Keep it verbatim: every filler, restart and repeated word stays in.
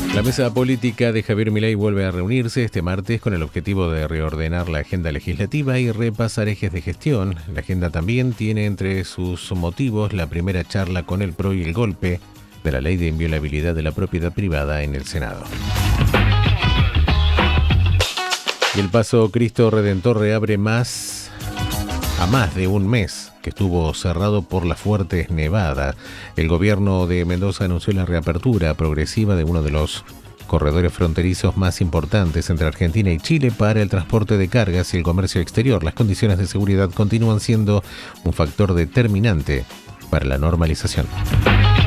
La mesa política de Javier Milei vuelve a reunirse este martes con el objetivo de reordenar la agenda legislativa y repasar ejes de gestión. La agenda también tiene entre sus motivos la primera charla con el P R O y el golpe de la ley de inviolabilidad de la propiedad privada en el Senado. Y el Paso Cristo Redentor reabre más a más de un mes que estuvo cerrado por las fuertes nevadas. El gobierno de Mendoza anunció la reapertura progresiva de uno de los corredores fronterizos más importantes entre Argentina y Chile para el transporte de cargas y el comercio exterior. Las condiciones de seguridad continúan siendo un factor determinante para la normalización.